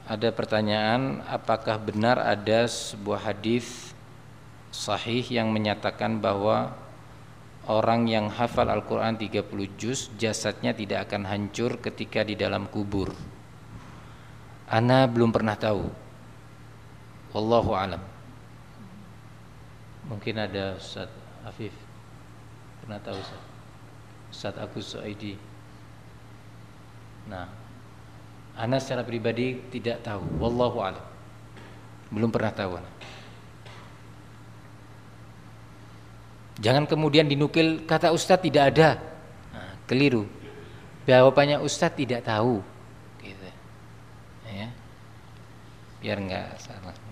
Ada pertanyaan, apakah benar ada sebuah hadis sahih yang menyatakan bahwa orang yang hafal Al-Quran 30 juz jasadnya tidak akan hancur ketika di dalam kubur? Ana belum pernah tahu. Wallahu alam. Mungkin ada Ustaz Afif pernah tahu, Ustaz Agus Suaidi. Nah, ana secara pribadi tidak tahu. Wallahu alam. Belum pernah tahu. Jangan kemudian dinukil kata Ustaz tidak ada. Nah, keliru. Jawabannya Ustaz tidak tahu. Gitu. Ya. Biar enggak salah.